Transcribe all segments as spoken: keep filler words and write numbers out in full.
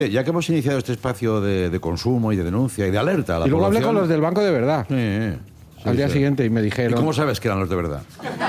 Ya que hemos iniciado este espacio de, de consumo y de denuncia y de alerta a la Y luego población... hablé con los del banco de verdad. Sí, sí, al día sí. siguiente y me dijeron... ¿Y cómo sabes que eran los de verdad?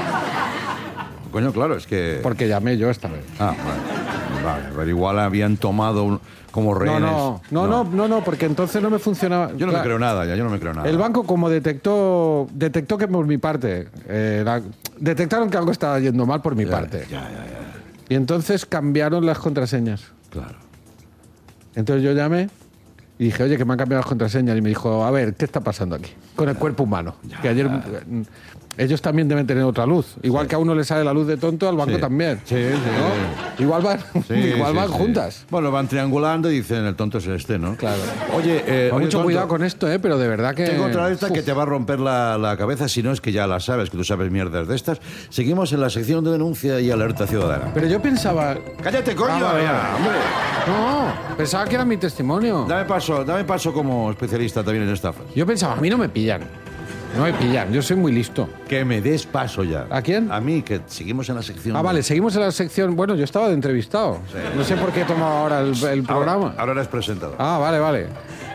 Coño, claro, es que... Porque llamé yo esta vez. Ah, vale. Vale, pero igual habían tomado un, como rehenes. No, no, no, no, no, no, porque entonces no me funcionaba. Yo no Claro, me creo nada, ya, yo no me creo nada. El banco, como detectó detectó que por mi parte, eh, la- detectaron que algo estaba yendo mal por mi Ya, parte. Ya, ya, ya. Y entonces cambiaron las contraseñas. Claro. Entonces yo llamé y dije, oye, que me han cambiado las contraseñas. Y me dijo, a ver, ¿qué está pasando aquí? Con el cuerpo humano. Que ayer... eh, Ellos también deben tener otra luz. Igual Sí. que a uno le sale la luz de tonto, al banco Sí. también. Sí, sí, ¿no? Igual van, Sí, igual sí, van sí. juntas. Bueno, van triangulando y dicen el tonto es este, ¿no? Claro. Oye, eh, Con oye, mucho tonto, cuidado con esto, ¿eh? Pero de verdad que... tengo otra esta Uf. que te va a romper la, la cabeza, si no es que ya la sabes, que tú sabes mierdas de estas. Seguimos en la sección de denuncia y alerta ciudadana. Pero yo pensaba... ¡Cállate, coño! Ah, vale, ya, vale. hombre! No, pensaba que era mi testimonio. Dame paso, dame paso como especialista también en estafas. Yo pensaba, a mí no me pillan. No me pillan, yo soy muy listo. Que me des paso ya. ¿A quién? A mí, que seguimos en la sección. Ah, vale, seguimos en la sección... Bueno, yo estaba de entrevistado. No sé por qué he tomado ahora el, el programa. Ahora, ahora eres presentador. Ah, vale, vale.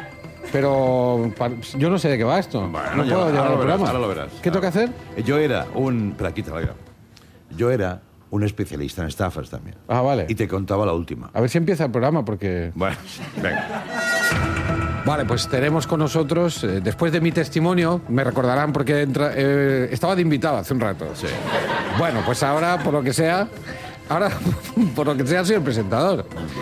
Pero pa- yo no sé de qué va esto. Bueno, no ya- puedo ahora llevar lo el verás, programa. ahora lo verás. ¿Qué tengo que hacer? Yo era un... Espera, quítala ya. Yo era un especialista en estafas también. Ah, vale. Y te contaba la última. A ver si empieza el programa, porque... Bueno, venga. Vale, pues tenemos con nosotros, eh, después de mi testimonio, me recordarán porque entra- eh, estaba de invitado hace un rato. Sí. Bueno, pues ahora, por lo que sea, ahora, por lo que sea, soy el presentador.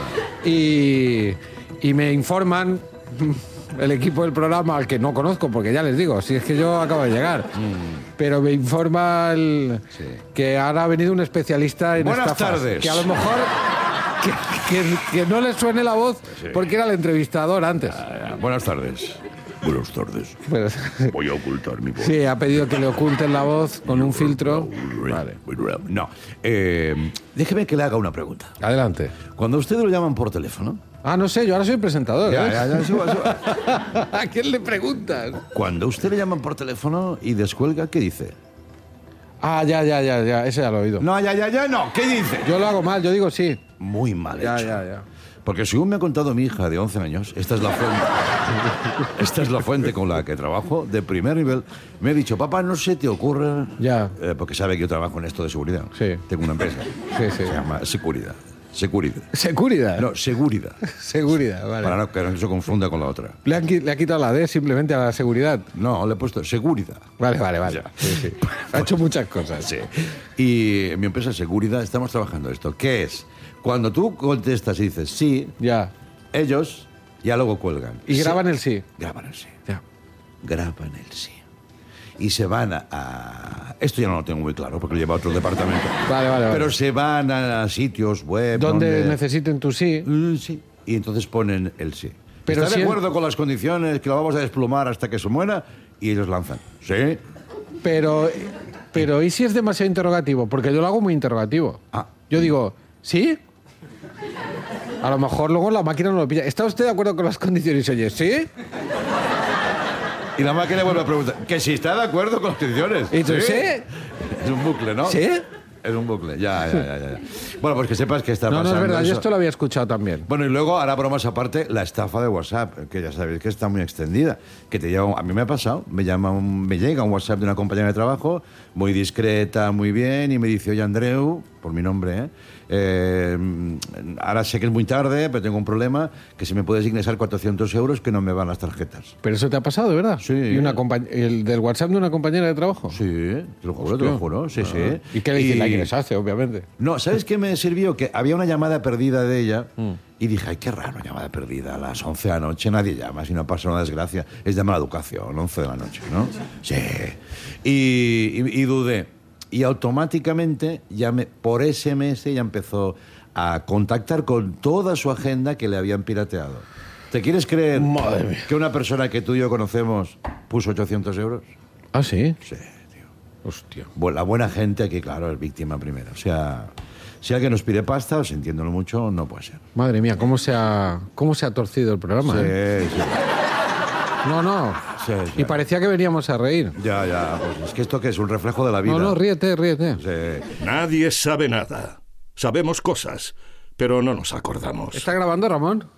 Y, y me informan el equipo del programa, al que no conozco, porque ya les digo, si es que yo acabo de llegar, pero me informa el- Sí. que ahora ha venido un especialista en Buenas estafas. tardes. Que a lo mejor... Que, que- que no le suene la voz Sí. porque era el entrevistador antes. Ah, buenas tardes. Buenas tardes. Pero- Voy a ocultar mi voz. sí, ha pedido que le oculten la voz con un filtro. Vale. No. Eh, déjeme que le haga una pregunta. Adelante. Cuando a usted lo llaman por teléfono... Ah, no sé, yo ahora soy presentador. Ya, ¿eh? ya, ya, suba, suba. ¿A quién le preguntas? Cuando a usted le llaman por teléfono y descuelga, ¿qué dice? Ah, ya, ya, ya, ya, ese ya lo he oído. No, ya, ya, ya, no. ¿Qué dice? Yo lo hago mal, yo digo sí. Muy mal Ya, hecho. ya, ya. Porque según me ha contado mi hija de once años, esta es la fuente, esta es la fuente con la que trabajo, de primer nivel, me ha dicho, papá, no se te ocurra... Ya. Eh, porque sabe que yo trabajo en esto de seguridad. Sí. Tengo una empresa. Sí, sí. Se llama Seguridad. Seguridad. Seguridad. No, Seguridad. Seguridad, vale. Para no, que no se confunda con la otra. Le, han, qui- le ha quitado la D simplemente a la seguridad. No, le he puesto Seguridad. Vale, vale, vale. Ya. Sí, sí. Ha hecho muchas cosas. Sí. Y en mi empresa Seguridad estamos trabajando esto. ¿Qué es? Cuando tú contestas y dices sí, Ya. ellos ya luego cuelgan. Y Sí. graban el sí. Graban el sí. Ya. Graban el sí. Y se van a, a- Esto ya no lo tengo muy claro porque lo lleva a otro departamento. Vale, vale, vale. Pero se van a sitios web Donde donde... necesiten tu sí. Mm, sí. Y entonces ponen el sí. Pero ¿Está si de el- acuerdo con las condiciones que lo vamos a desplumar hasta que se muera? Y ellos lanzan. Sí. Pero, pero ¿y si es demasiado interrogativo? Porque yo lo hago muy interrogativo. Ah. Yo digo, ¿sí? A lo mejor luego la máquina no lo pilla. ¿Está usted de acuerdo con las condiciones? Oye, ¿sí? Y la máquina vuelve a preguntar, que si está de acuerdo con las condiciones. ¿Y tú, sí? Es un bucle, ¿no? ¿Sí? Es un bucle, ya, ya, ya, ya. Bueno, pues que sepas que está No, no pasando es verdad, yo eso. esto lo había escuchado también. Bueno, y luego, ahora bromas aparte, la estafa de WhatsApp, que ya sabéis que está muy extendida. Que te llama, a mí me ha pasado, me, llama un- me llega un WhatsApp de una compañera de trabajo, muy discreta, muy bien, y me dice, oye, Andreu, por mi nombre, ¿eh? Eh, ahora sé que es muy tarde, pero tengo un problema, que si me puedes ingresar cuatrocientos euros, que no me van las tarjetas. ¿Pero eso te ha pasado, de verdad? Sí. ¿Y una compa- el del WhatsApp de una compañera de trabajo? Sí, te lo juro, te Hostia. lo juro, sí, sí. Ah. ¿Y qué le dice? La que les hace, obviamente. No, ¿sabes qué me sirvió? Que había una llamada perdida de ella y dije, ay, qué raro, llamada perdida. A las once de la noche nadie llama, si no pasa una desgracia. Es de mala educación, once de la noche, ¿no? Sí. Y, y- y dudé. Y automáticamente, ya me, por ese mes, ya empezó a contactar con toda su agenda que le habían pirateado. ¿Te quieres creer Madre mía. que una persona que tú y yo conocemos puso ochocientos euros? ¿Ah, sí? Sí. Hostia. Bu- La buena gente aquí, claro, es víctima primero. O sea, si alguien nos pide pasta, sintiéndolo mucho, no puede ser. Madre mía, ¿cómo se ha, cómo se ha torcido el programa? Sí, ¿eh? sí. No, no. Sí, sí. Y parecía que veníamos a reír. Ya, ya. Pues es que esto que es un reflejo de la vida. No, no, ríete, ríete. Sí. Nadie sabe nada. Sabemos cosas, pero no nos acordamos. ¿Está grabando, Ramón?